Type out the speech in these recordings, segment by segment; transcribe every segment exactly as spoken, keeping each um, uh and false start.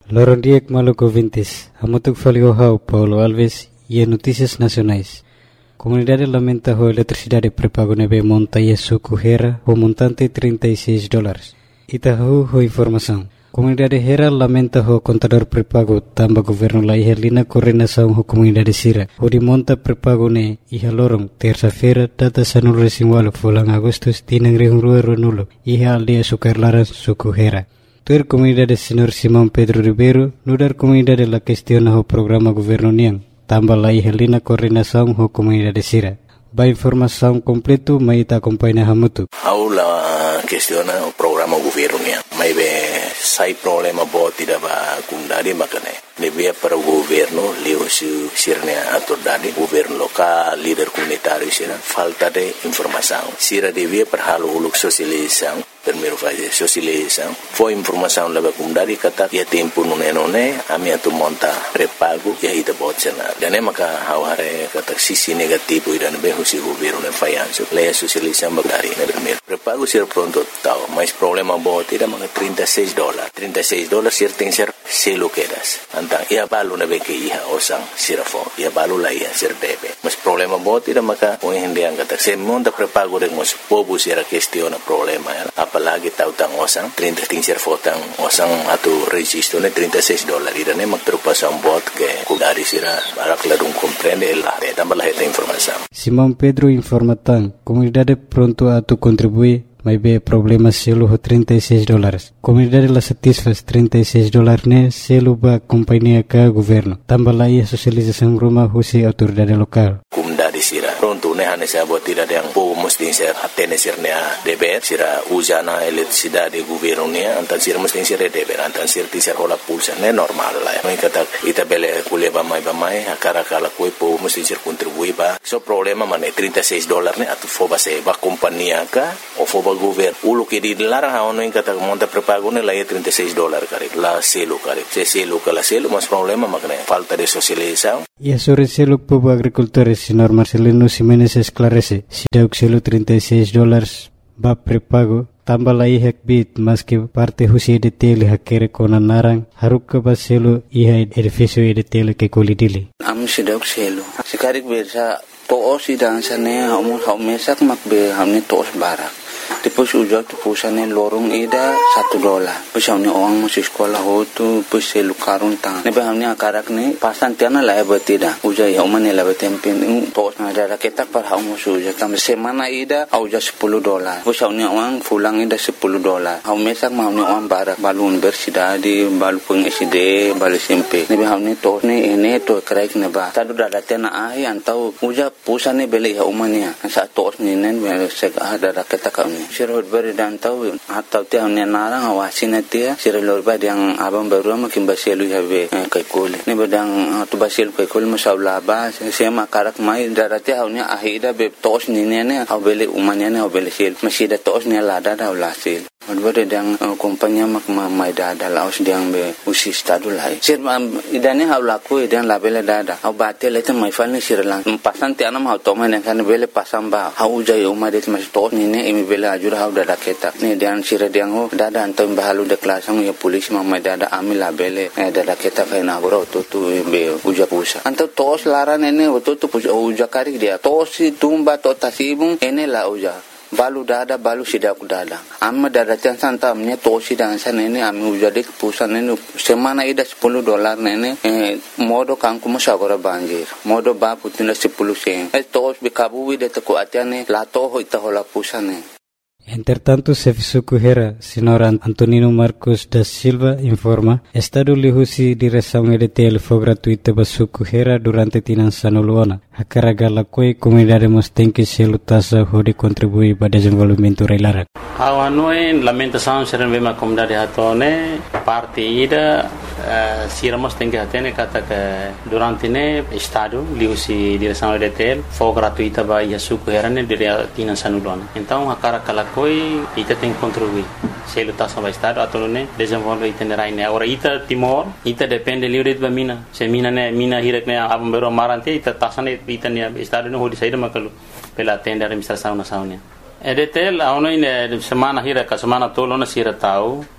Lorondiek Maluco Vintes, Hamutuk Faliohau, Paulo Alves e Notícias Nacionais. Comunidade lamenta a eletricidade pré-pago nebe monta e suco Hera o montante trinta e seis dólares. Itahu ho informação. Comunidade Hera lamenta o contador pré-pago tamba governo la ihelina coordenação ho comunidade Sira. O de monta pré-pago ne iha lorong terça-feira data sanul resinwalo fulang Agustus tinang rehungrua ronulo iha aldea sukarlaran suco Hera. Tuer comunidade Senhor Simão Pedro Ribeiro nudar comunidade la questiona o programa governo niang tamba la ihelina coordenação ho comunidade Sira. Ba informação completo mai ita acompanha hamutu. Aula questiona o programa governo niang. Mai be sai problema boti da ba kundari makane. Devia para o governo leo su sirne atordade governo local líder comunitário sira falta de informação. Sira devia para halo uluk socialização. Primeiro fazer socialização. Foi informação lá para kundari kata ia tempo nune nune ami atu monta pré-pago e aí da botcena. Dan maka haware kata sisi negativo idan be husi governo ne fayanso. Leia socialização bagari ne primeiro. Pré-pago sira pronto tau, mas problema boti da maka trinta e seis dólares. trinta e seis dólares sira tem ser selo quedas. Antang ia balu na be ke iha osang sira fo. Ia balu la iha sira debe. Mas problema boti da maka o hindi ang kata se monta pré-pago de mos povo sira questiona problema ya. Apalagi tahu tang osang trinta tingser fotang osang atau registro ne trinta e seis dólares ida ne mak terpasang bot ke kudari sira barak ladung comprende la de tambah la esta informação. Simão Pedro informatan comunidade pronto a tu contribuir mas be problema selo ho trinta e seis dólares. Comunidade la satisfaz trinta e seis dólares ne selo ba companhia ka governo. Tambah la ia socialização rumah husi autoridade lokal. Comunidade sira pronto ne hane sa bot tidak yang po mesti ser atene sirne deber sira usana eletricidade governo ne antan sira mesti sira deber antan sira tisar hola pulsa ne normal la. Mai kata ita bele kuleba mai ba mai akara kala koi po mesti sir contribui ba. So problema mane trinta e seis dólares ne atu foba se ba companhia ka o foba governo ulo que di larang ha ono in kata monta pré-pago ne la trinta e seis dólares kare la selo kare se selo kala selo mas problema makne falta de socialização. E sobre selo povo agricultores senhor Marcelino Ximenes esclarece se deu selo trinta e seis dólares ba pré-pago tambah la ihak bit mas que parte husi de tele hakere kona narang haruk ba selo iha edifício de tele que colidili am se deu selo sekarik bersa to sidang sane hamu hamesak makbe hamne tos barak. Depois ujar tu pusane lorong ida satu dolar. Pusane orang masih sekolah ho tu pusel karun tang. Nebe hamne akarak ne pasan tiana la betida. Ujar ya umane la betempen tos na ada ketak par hamu suja kam semana ida auja sepuluh dolar. Pusane orang pulang ida sepuluh dolar. Hamu mesak hamne orang barak balun bersidadi balu peng S D balu S M P. Nebe hamne tos ne ene to kraik ne ba. Tadu dada tiana ahi antau ujar pusane beli ya umane. Sa tos ni nen sek ada ketak Sirot beri dan tahu atau tiang ni narang awasin dia sirot beri yang abang baru makin basilu habe kaikul ni bedang tu basil kaikul masalah bah saya makarak mai darati haunya ahida be tos ni ni ni au beli umanya ni au beli sil masih ada tos ni lada dah ulasil. Ada yang kompanya mak mai dada laos diang be usi stadu lai. Sir idane hau laku idan labele dada. Au batel itu mai fal ni sir lang. Pasan tiana mau toma ni kan bele pasang ba. Hau jai umadet mas tos ni ni imi bele ajur hau dada ketak. Ni diang sir diang ho dada antam bahalu de kelasang ya polisi mai dada ami labele dada ketak kai na goro tu tu be uja pusa. Antam tos laran ene tu tu uja karik dia. Tos si tumba to tasibung ene la uja. Balu dada balu sidak dada amma dada tiang santa amnya tosi dan sana ini ami ujadik pusan ini semana ida sepuluh dolar nene eh, modo kangku musagora banjir modo ba putina sepuluh sen eh tos bikabu ida teku atiane la toho ita hola pusane. Entretanto, Serviço Hera, senhor Antonino Marcos da Silva, informa, Estado lihusi direção E D T L foi gratuita basuku Hera durante tinan sanuluana. A carga la coi comunidade mos tem que se lutasa hode contribuir para desenvolvimento reilarak. Awan noi lamentação seren bema comunidade hatone parte ida uh, siramos tem que atene kata que durante ne Estado lihusi direção E D T L foi gratuita ba yasuku Hera ne dire tinan sanuluana. Então a carga la coi ita tem que contribuir. Se lutasa ba Estado atau ne desenvolve itinerai ne. Ora ita Timor ita depende livre de mina. Se mina ne mina hirek ne abam bero marante ita tasane ita ne Estado ne hodi saída makalu pela tenda administração nacional. E D T L a ono ine semana hira ka semana tolo na sira tau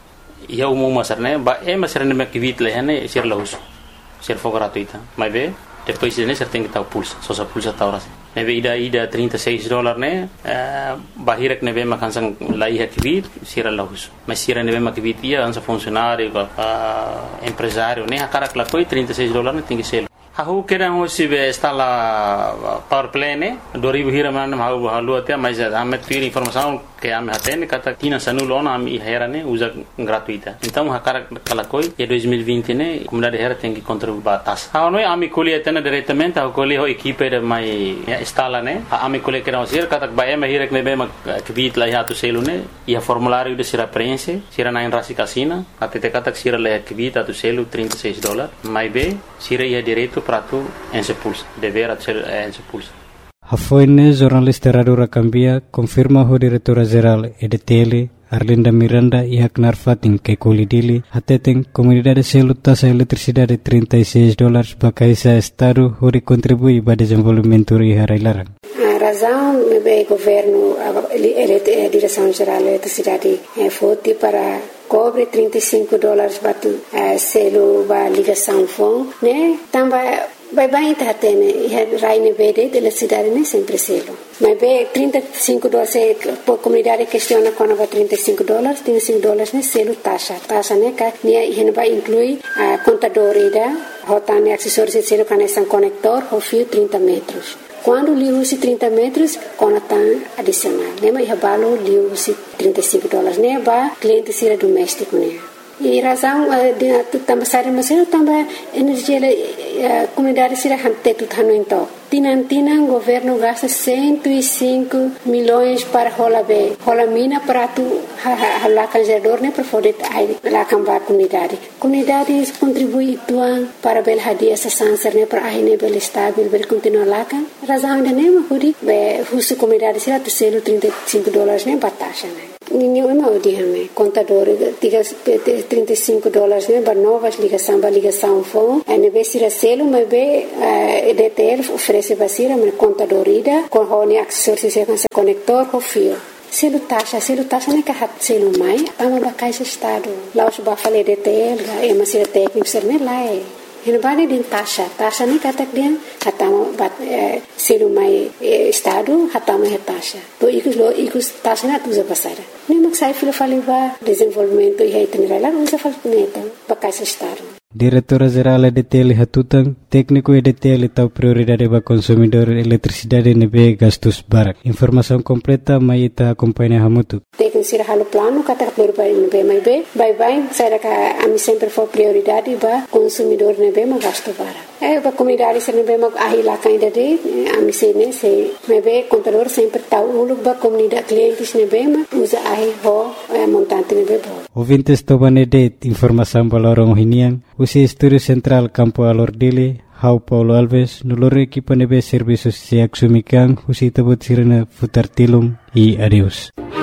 ia umum masarne ba e masarne me kivit lehane sir lahus sir for gratuita mas be depois de ser tem que estar pulsa só sa pulsa tá horas neve ida ida trinta e seis dólares né bahirek neve makan sang lai kivit sir lahus mas sir neve makivit ia ansa funcionário empresário né cara que lá foi trinta e seis dólares tem que ser Aku kira hoje está lá power plane dua ribu hira mana mau halu até mas ame tiri informação que ame atene kata tina sanulona ame hera ne usa gratuita então a cara kalakoi e dois mil e vinte ne comunidade hera tem que contribuir tas ah não ame colhe atene diretamente a colhe ho equipe de mai instala ne ame colhe que não ser kata ba ame hira que ne ma kvit lá hatu selu ne e a formulário de sira prense sira na rasi casina até te kata sira lá kvit atu selu trinta e seis dólares mai be sira ia direito para tu ensepulsa dever ser ensepulsa. Hafoine jornalista Radura Cambia confirma o diretora geral E D T L Arlinda Miranda e Aknar Fatin que colidili ateten comunidade selu taxa eletricidade trinta e seis dólares bakaisa estado hori contribui para desenvolvimento e harailaran. A razão do governo a direção geral da eletricidade é forte para cobre trinta e cinco dólares para uh, selo para ligação fone, né? Também vai bem tá tendo e raine verde de eletricidade né sempre selo. Mas bem trinta e cinco dólares por comunidade questiona quando vai trinta e cinco dólares, trinta e cinco dólares né selo taxa, taxa né que né e vai incluir a contador ida, rotane acessórios de selo que são conector, o fio trinta metros. Quando liu se trinta metros, conectam adicional. Lembra e abalo liu se trinta e cinco dólares né ba cliente sira doméstico né. E razão de também sair mas eu também energia a comunidade sira hante tudo hano então. Tinan tinan governo gasta cento e cinco milhões para rola be rola mina para tu lá canjador né para poder lá cambar comunidade. Comunidade contribui tuan para bel hadia essa sanser né para aí né bel estável bel continuar lá kan. Razão ainda né mas be husu comunidade sira tu selo trinta e cinco dólares né batasha né. Ninguém é mau dia né contador tiga trinta e cinco dólares né para novas ligação para ligação fone é né be sira selo mas be E D T L oferece basira mas contador ida com hone acessórios se com conector com fio selo taxa selo taxa né que hat selo mai tama ba caixa estado lá os ba fale E D T L é mas sira técnico ser né lá é Ele bani din taxa, taxa ni katak dia hatama bat selu mai estado hatama he taxa. To ikus lo ikus taxa na tuza pasara. Ni maksai filo faliva desenvolvimento e itinerário lá usa falneta bakais estado. Diretora Geral E D T L Hatutang, técnico E D T L tau prioridade para consumidor eletricidade nebe gastos barak. Informação completa mai ita acompanha hamutu. Técnico sira halo plano kata prioridade nebe mai be, bye bye, saya ka ami sempre for prioridade ba consumidor nebe ma gasto barak. Eh ba comunidade sira nebe ma ahila kainda de ami sene se nebe contador sempre tau uluk ba comunidade clientes nebe ma usa ahi ho montante nebe bo. Ouvintes tobanede informação balorong hinian. Usi Estúdio Central Campo Alordile, Hau Paulo Alves, nulor equipa nebe serviços se axumikan, usi tabut sirena futartilum e adeus.